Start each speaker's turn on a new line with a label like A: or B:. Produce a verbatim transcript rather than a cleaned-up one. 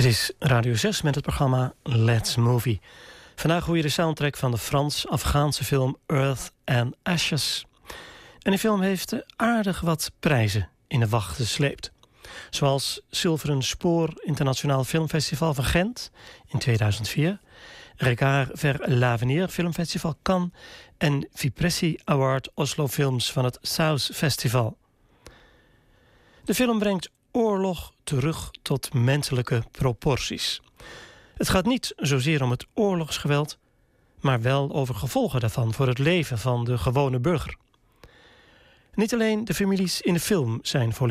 A: is Radio zes met het programma Let's Movie. Vandaag hoor je de soundtrack van de Frans-Afghaanse film Earth and Ashes. En die film heeft aardig wat prijzen in de wacht gesleept. Zoals Zilveren Spoor Internationaal Filmfestival van Gent in tweeduizend vier... Regard vers l'Avenir Filmfestival Cannes en Vipressi Award Oslo Films van het South Festival. De film brengt oorlog terug tot menselijke proporties. Het gaat niet zozeer om het oorlogsgeweld, maar wel over gevolgen daarvan voor het leven van de gewone burger. Niet alleen de families in de film zijn volledig